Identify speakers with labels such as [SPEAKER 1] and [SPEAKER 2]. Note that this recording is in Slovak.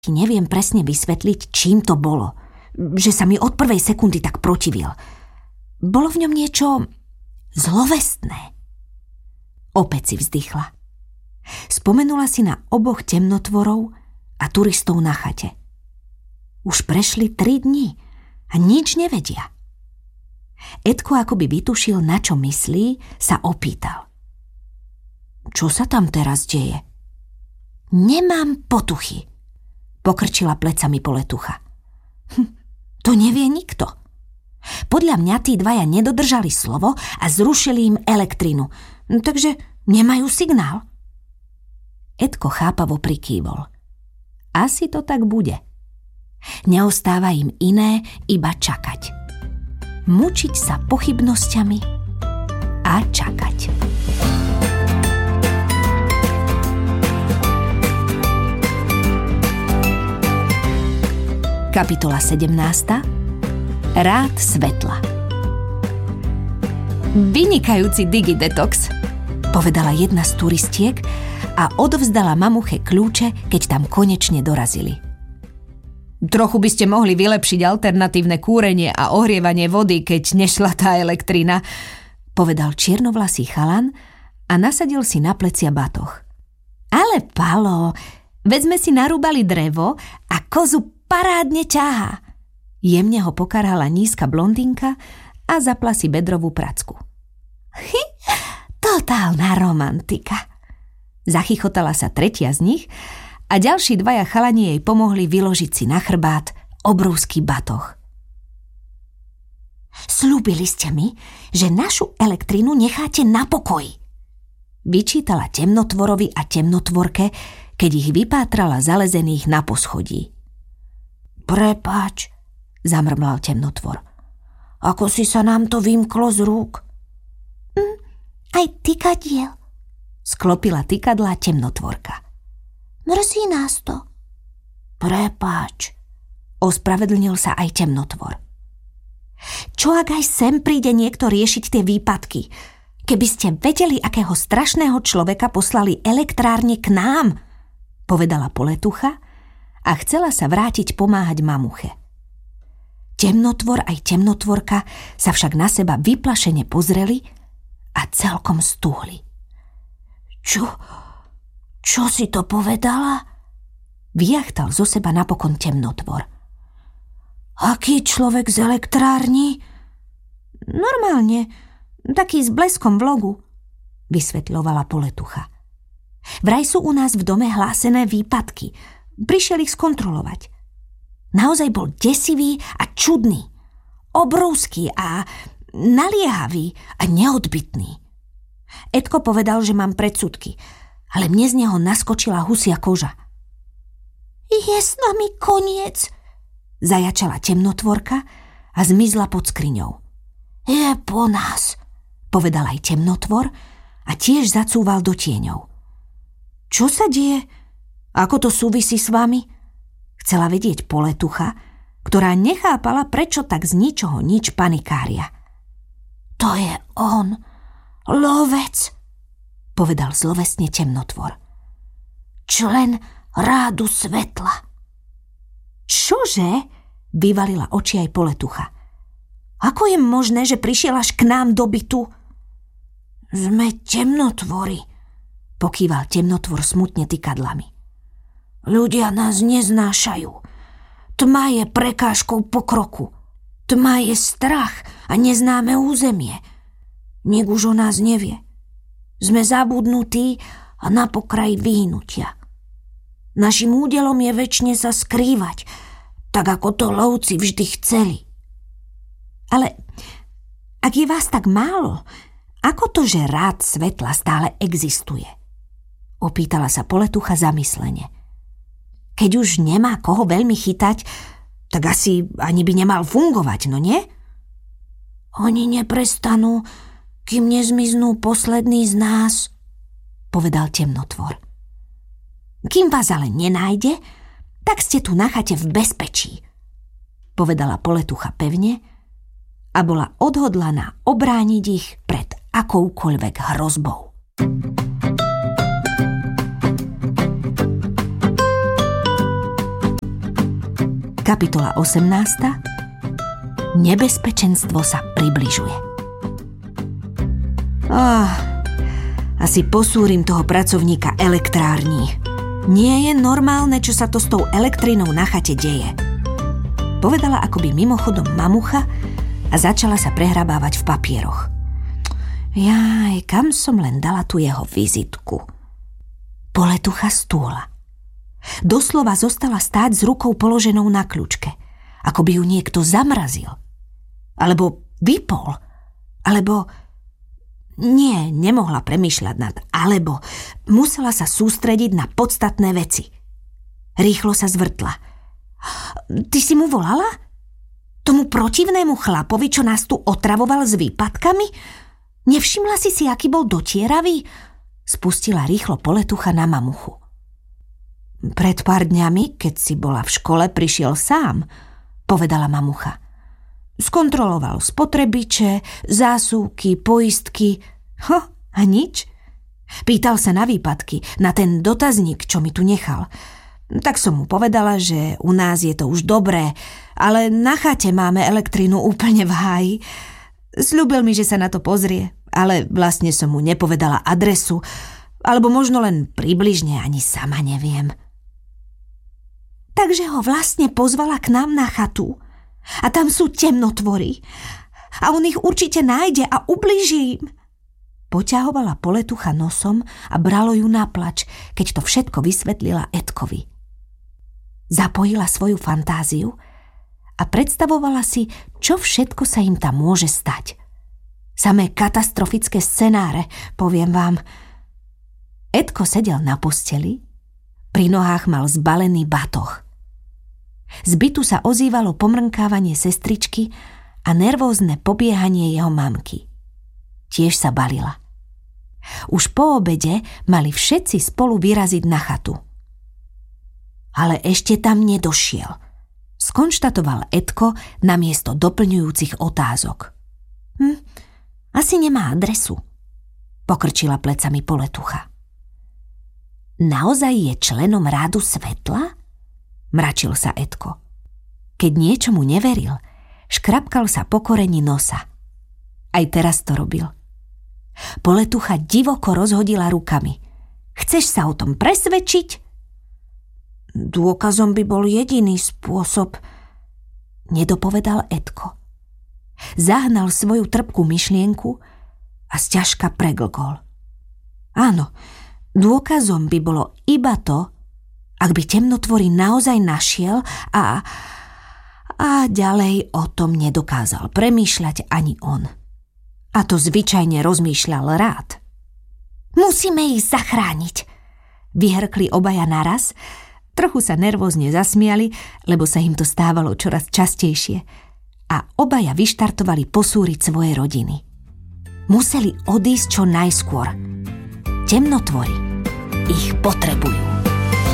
[SPEAKER 1] Neviem presne vysvetliť, čím to bolo. Že sa mi od prvej sekundy tak protivil. Bolo v ňom niečo zlovestné. Opäť si vzdychla. Spomenula si na oboch temnotvorov a turistov na chate. Už prešli 3 dni a nič nevedia. Edko akoby vytušil, na čo myslí, sa opýtal. Čo sa tam teraz deje? Nemám potuchy. Pokrčila plecami Poletucha. To nevie nikto. Podľa mňa tí dvaja nedodržali slovo a zrušili im elektrinu, takže nemajú signál. Edko chápavo prikývol. Asi to tak bude. Neostáva im iné, iba čakať. Mučiť sa pochybnosťami a čakať. Kapitola 17. Rád svetla. Vynikajúci digidetox, povedala jedna z turistiek a odovzdala mamuche kľúče, keď tam konečne dorazili. Trochu by ste mohli vylepšiť alternatívne kúrenie a ohrievanie vody, keď nešla tá elektrina, povedal čiernovlasý chalan a nasadil si na plecia batoh. Ale Palo, veď sme si narúbali drevo a kozu parádne ťahá. Jemne ho pokarhala nízka blondínka a zapla si bedrovú pracku. Totálna romantika. Zachychotala sa tretia z nich a ďalší dvaja chalani jej pomohli vyložiť si na chrbát obrovský batoh. Sľúbili ste mi, že našu elektrínu necháte na pokoji. Vyčítala temnotvorovi a temnotvorke, keď ich vypátrala zalezených na poschodí. Prepáč, zamrmlal temnotvor. Ako si sa nám to vymklo z rúk? Aj tykadiel, sklopila tykadlá temnotvorka. Mrzí nás to. Prepáč, ospravedlnil sa aj temnotvor. Čo ak aj sem príde niekto riešiť tie výpadky? Keby ste vedeli, akého strašného človeka poslali elektrárne k nám, povedala Poletucha, a chcela sa vrátiť pomáhať mamuche. Temnotvor aj temnotvorka sa však na seba vyplašene pozreli a celkom stúhli. Čo si to povedala? Vyjachtal zo seba napokon temnotvor. Aký človek z elektrárni? Normálne, taký s bleskom v logu, vysvetľovala Poletucha. Vraj sú u nás v dome hlásené výpadky. Prišiel ich skontrolovať. Naozaj bol desivý a čudný. Obrovský a naliehavý a neodbytný. Edko povedal, že mám predsudky, ale mne z neho naskočila husia koža. Je s nami koniec, zajačala temnotvorka a zmizla pod skriňou. Je po nás, povedal aj temnotvor a tiež zacúval do tieňov. Čo sa deje? Ako to súvisí s vami? Chcela vedieť Poletucha, ktorá nechápala, prečo tak z ničoho nič panikária. To je on, lovec, povedal zlovesne temnotvor. Člen rádu svetla. Čože? Vyvalila oči aj Poletucha. Ako je možné, že prišiel až k nám do bytu? Sme temnotvory, pokýval temnotvor smutne tykadlami. Ľudia nás neznášajú. Tma je prekážkou pokroku. Tma je strach a neznáme územie. Nik už o nás nevie. Sme zabudnutí a na pokraji vyhnutia. Naším údelom je večne sa skrývať, tak ako to lovci vždy chceli. Ale ak je vás tak málo, ako to, že rád svetla stále existuje? Opýtala sa Poletucha zamyslene. Keď už nemá koho veľmi chytať, tak asi ani by nemal fungovať, no nie? Oni neprestanú, kým nezmiznú poslední z nás, povedal temnotvor. Kým vás ale nenájde, tak ste tu na chate v bezpečí, povedala Poletucha pevne a bola odhodlaná obrániť ich pred akoukoľvek hrozbou. Kapitola 18. Nebezpečenstvo sa približuje. Asi posúrim toho pracovníka elektrární. Nie je normálne, čo sa to s tou elektrinou na chate deje. Povedala akoby mimochodom mamucha a začala sa prehrabávať v papieroch. Jaj, kam som len dala tu jeho vizitku? Poletucha stúla. Doslova zostala stáť s rukou položenou na kľúčke, ako by ju niekto zamrazil. Alebo vypol. Alebo... Nie, nemohla premýšľať nad alebo. Musela sa sústrediť na podstatné veci. Rýchlo sa zvrtla. Ty si mu volala? Tomu protivnému chlapovi, čo nás tu otravoval s výpadkami? Nevšimla si, aký bol dotieravý? Spustila rýchlo Poletucha na mamuchu. Pred pár dňami, keď si bola v škole, prišiel sám, povedala mamucha. Skontroloval spotrebiče, zásuvky, poistky. A nič? Pýtal sa na výpadky, na ten dotazník, čo mi tu nechal. Tak som mu povedala, že u nás je to už dobré, ale na chate máme elektrínu úplne v háji. Sľúbil mi, že sa na to pozrie, ale vlastne som mu nepovedala adresu, alebo možno len približne, ani sama neviem. Takže ho vlastne pozvala k nám na chatu a tam sú temnotvory a on ich určite nájde a ublíži im. Poťahovala Poletucha nosom a bralo ju na plač, keď to všetko vysvetlila Edkovi. Zapojila svoju fantáziu a predstavovala si, čo všetko sa im tam môže stať. Samé katastrofické scenáre, poviem vám. Edko sedel na posteli, pri nohách mal zbalený batoh. Z bytu sa ozývalo pomrnkávanie sestričky a nervózne pobiehanie jeho mamky. Tiež sa balila. Už po obede mali všetci spolu vyraziť na chatu. Ale ešte tam nedošiel, skonštatoval Edko namiesto doplňujúcich otázok. Asi nemá adresu, pokrčila plecami Poletucha. Naozaj je členom rádu svetla? Mračil sa Edko. Keď niečomu neveril, škrapkal sa po koreni nosa. Aj teraz to robil. Poletucha divoko rozhodila rukami. Chceš sa o tom presvedčiť? Dôkazom by bol jediný spôsob, nedopovedal Edko. Zahnal svoju trpkú myšlienku a sťažka preglkol. Áno, dôkazom by bolo iba to, ak by temnotvory naozaj našiel a ďalej o tom nedokázal premýšľať ani on. A to zvyčajne rozmýšľal rád. Musíme ich zachrániť, vyhrkli obaja naraz. Trochu sa nervózne zasmiali, lebo sa im to stávalo čoraz častejšie. A obaja vyštartovali posúriť svoje rodiny. Museli odísť čo najskôr. Temnotvory ich potrebujú.